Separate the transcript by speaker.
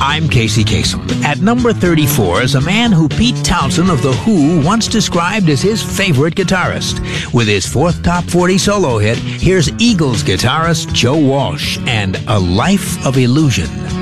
Speaker 1: I'm Casey Kasem. At number 34 is a man who Pete Townsend of The Who once described as his favorite guitarist. With his fourth top 40 solo hit, here's Eagles guitarist Joe Walsh and A Life of Illusion.